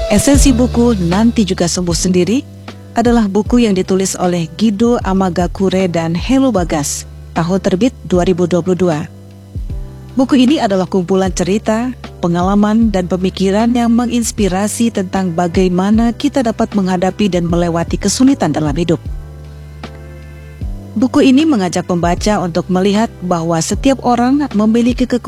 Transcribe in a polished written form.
Esensi buku Nanti Juga Sembuh Sendiri adalah buku yang ditulis oleh Guido Amagakure dan Hello Bagas, tahun terbit 2022. Buku ini adalah kumpulan cerita, pengalaman, dan pemikiran yang menginspirasi tentang bagaimana kita dapat menghadapi dan melewati kesulitan dalam hidup. Buku ini mengajak pembaca untuk melihat bahwa setiap orang memiliki kekuatan